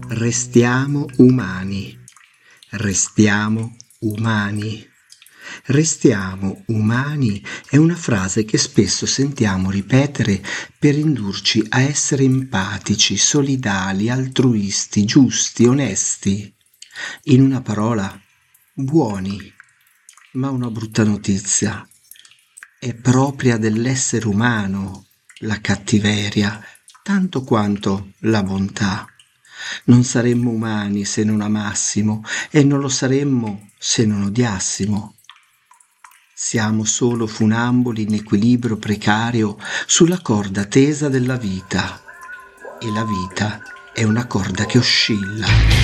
Restiamo umani, restiamo umani. Restiamo umani è una frase che spesso sentiamo ripetere per indurci a essere empatici, solidali, altruisti, giusti, onesti. In una parola, buoni. Ma una brutta notizia. È propria dell'essere umano la cattiveria, tanto quanto la bontà. Non saremmo umani se non amassimo e non lo saremmo se non odiassimo. Siamo solo funamboli in equilibrio precario sulla corda tesa della vita e la vita è una corda che oscilla.